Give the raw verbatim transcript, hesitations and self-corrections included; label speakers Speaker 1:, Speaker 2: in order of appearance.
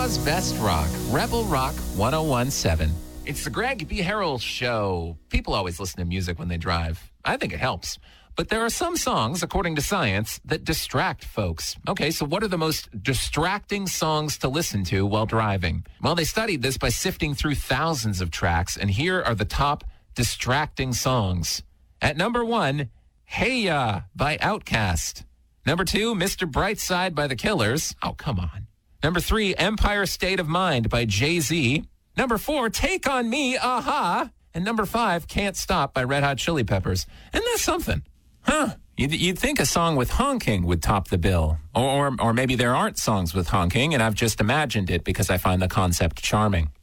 Speaker 1: Utah's best rock, Rebel Rock one oh one point seven. It's the Greg B. Harrell Show. People always listen to music when they drive. I think it helps. But there are some songs, according to science, that distract folks. Okay, so what are the most distracting songs to listen to while driving? Well, they studied this by sifting through thousands of tracks, and here are the top distracting songs. At number one, Hey Ya by Outkast. Number two, Mister Brightside by The Killers. Oh, come on. Number three, Empire State of Mind by Jay-Z. Number four, Take On Me, Aha. And number five, Can't Stop by Red Hot Chili Peppers. And that's something. Huh. You'd, you'd think a song with honking would top the bill. Or, or, or maybe there aren't songs with honking, and I've just imagined it because I find the concept charming.